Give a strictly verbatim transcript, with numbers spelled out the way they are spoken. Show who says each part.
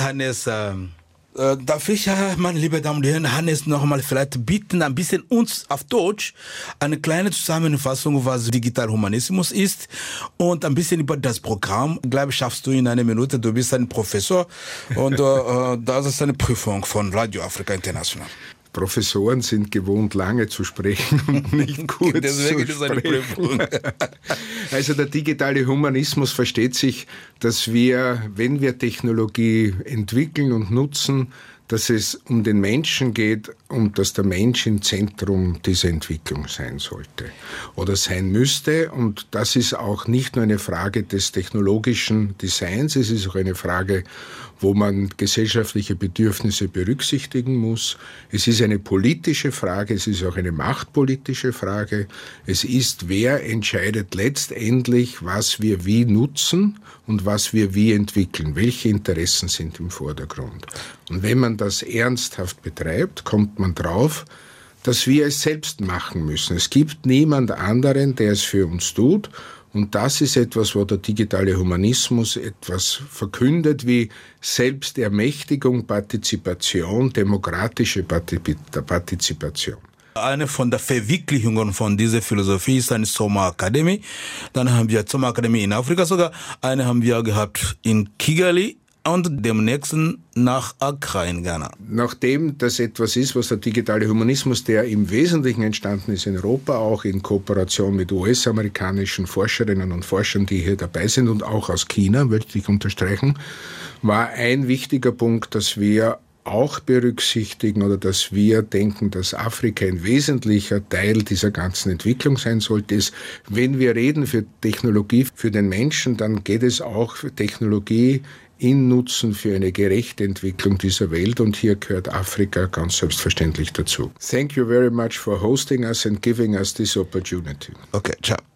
Speaker 1: Hannes, äh, äh, darf ich, äh, meine liebe Damen und Herren, Hannes noch mal vielleicht bitten, ein bisschen uns auf Deutsch eine kleine Zusammenfassung, was Digitalhumanismus ist und ein bisschen über das Programm. Ich glaube, schaffst du in einer Minute, du bist ein Professor und äh, das ist eine Prüfung von Radio Afrika International.
Speaker 2: Professoren sind gewohnt, lange zu sprechen und nicht kurz
Speaker 1: Deswegen
Speaker 2: zu
Speaker 1: ist eine Prüfung.
Speaker 2: Also der digitale Humanismus versteht sich, dass wir, wenn wir Technologie entwickeln und nutzen, dass es um den Menschen geht und dass der Mensch im Zentrum dieser Entwicklung sein sollte oder sein müsste. Und das ist auch nicht nur eine Frage des technologischen Designs, es ist auch eine Frage, wo man gesellschaftliche Bedürfnisse berücksichtigen muss. Es ist eine politische Frage, es ist auch eine machtpolitische Frage. Es ist, wer entscheidet letztendlich, was wir wie nutzen und was wir wie entwickeln. Welche Interessen sind im Vordergrund? Und wenn man das ernsthaft betreibt, kommt man drauf, dass wir es selbst machen müssen. Es gibt niemand anderen, der es für uns tut. Und das ist etwas, wo der digitale Humanismus etwas verkündet wie Selbstermächtigung, Partizipation, demokratische Partizipation.
Speaker 1: Eine von der Verwirklichungen von dieser Philosophie ist eine Soma Academy. Dann haben wir Soma Academy in Afrika sogar. Eine haben wir gehabt in Kigali und dem nächsten nach Accra in Ghana.
Speaker 2: Nachdem das etwas ist, was der digitale Humanismus, der im Wesentlichen entstanden ist in Europa, auch in Kooperation mit U S-amerikanischen Forscherinnen und Forschern, die hier dabei sind und auch aus China, möchte ich unterstreichen, war ein wichtiger Punkt, dass wir auch berücksichtigen oder dass wir denken, dass Afrika ein wesentlicher Teil dieser ganzen Entwicklung sein sollte, ist, wenn wir reden für Technologie für den Menschen, dann geht es auch für Technologie in Nutzen für eine gerechte Entwicklung dieser Welt und hier gehört Afrika ganz selbstverständlich dazu. Thank you very much for hosting us and giving us this opportunity.
Speaker 1: Okay, ciao.